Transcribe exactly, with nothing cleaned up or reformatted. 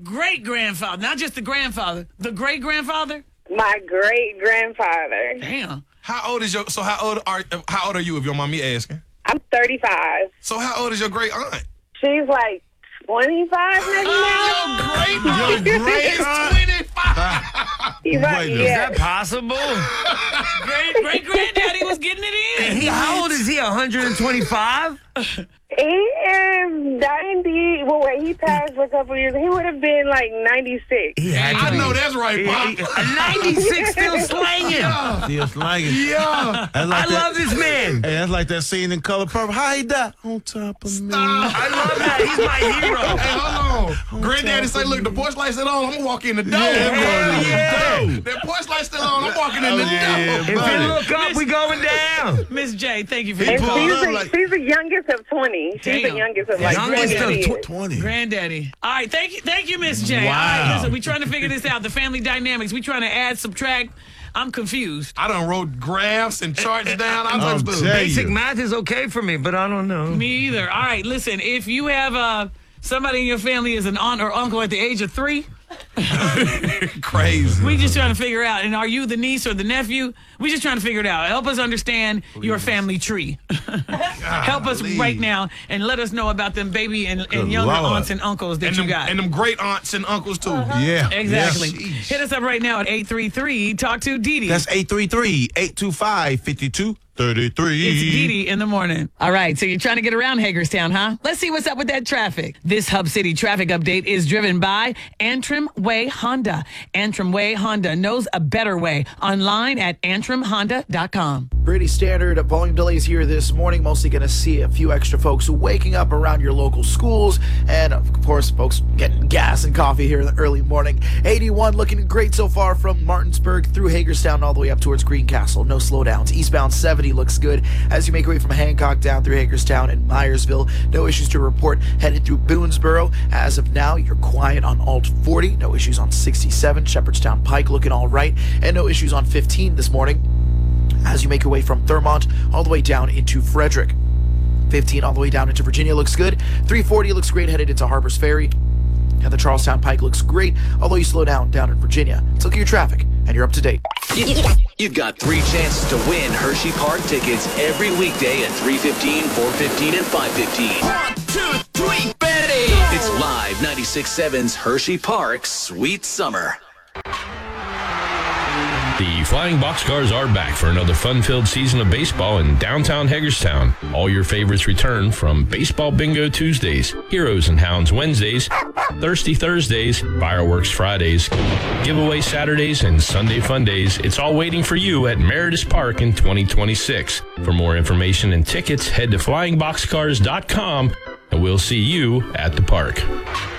great-grandfather, not just the grandfather, the great-grandfather? My great-grandfather. Damn. How old is your? So how old are how old are you? If your mommy asking. I'm thirty-five. So how old is your great aunt? She's like twenty-five maybe now. Great aunt. Your great aunt. twenty-five. She's like, Wait, is yeah. that possible? Great great granddaddy was getting it in. He, how old is he? one hundred twenty-five? He is ninety. Well, wait, he passed for a couple years. He would have been like ninety-six. He had to I be. know that's right, He- Pop. he- ninety-six still slanging. Still slanging. Yeah. That's like I that- love this man. Hey, that's like that scene in Color Purple. How he died? On top of me. I love that. He's my hero. Hey, hold on. Granddaddy say, look, the porch light's still on. I'm gonna walk in the door. Hell yeah. That porch light's still on. I'm walking in the yeah, door. If buddy. you look up, we going down. Miss J, thank you for He your And pulled she's up the, like- she's the youngest of twenty. She's Damn. the youngest of like Youngest twenty. of kids. twenty. Granddaddy. All right, thank you, thank you, Miss J. All Wow. right, listen, we're trying to figure this out. The family dynamics. We're trying to add, subtract. I'm confused. I done wrote graphs and charts down. I I'm understood. telling Basic you. math is okay for me, but I don't know. Me either. All right, listen, if you have uh, somebody in your family is an aunt or uncle at the age of three, Crazy. we just trying to figure out. And are you the niece or the nephew? We just trying to figure it out. Help us understand your family tree. Help us Golly. right now and let us know about them baby and, and Good younger Lord. aunts and uncles that And you them, got. and them great aunts and uncles, too. Yeah. Exactly. Yeah. Hit us up right now at eight three three Talk to Dee Dee. That's eight three three, eight two five, five two three three. It's Dee Dee in the morning. All right, so you're trying to get around Hagerstown, huh? Let's see what's up with that traffic. This Hub City traffic update is driven by Antrim Way Honda. Antrim Way Honda knows a better way. Online at antrim honda dot com. Pretty standard volume delays here this morning. Mostly going to see a few extra folks waking up around your local schools. And, of course, folks getting gas and coffee here in the early morning. eighty-one looking great so far from Martinsburg through Hagerstown all the way up towards Greencastle. No slowdowns. Eastbound seventy looks good as you make your way from Hancock down through Hagerstown and Myersville. No issues to report headed through Boonesboro. As of now, you're quiet on Alt forty. No issues on sixty-seven. Shepherdstown Pike looking all right. And no issues on fifteen this morning as you make your way from Thurmont all the way down into Frederick. fifteen all the way down into Virginia looks good. three forty looks great headed into Harper's Ferry. And the Charlestown Pike looks great, although you slow down down in Virginia. So look at your traffic, and you're up to date. You've got three chances to win Hershey Park tickets every weekday at three fifteen, four fifteen, and five fifteen. One, two, three, Betty! It's live ninety-six point seven's Hershey Park Sweet Summer. The Flying Boxcars are back for another fun-filled season of baseball in downtown Hagerstown. All your favorites return from Baseball Bingo Tuesdays, Heroes and Hounds Wednesdays, Thirsty Thursdays, Fireworks Fridays, Giveaway Saturdays, and Sunday Fun Days. It's all waiting for you at Meredith Park in twenty twenty-six. For more information and tickets, head to flying boxcars dot com, and we'll see you at the park.